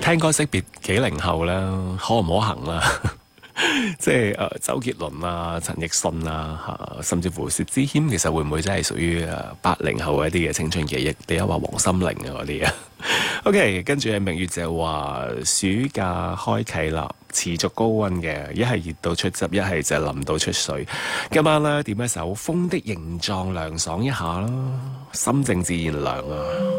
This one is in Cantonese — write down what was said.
聽歌識別幾零後啦，可唔可行啦？即係周杰倫啊、陳奕迅啊，甚至乎薛之謙，其實會唔會真係屬於80後一啲嘅青春記憶？你又話黃心凌啊嗰啲啊？OK， 跟住明月就話暑假開啟啦，持續高溫嘅，一係熱到出汁，一係就淋到出水。今晚咧點一首《風的形狀》涼爽一下啦，心靜自然涼啊！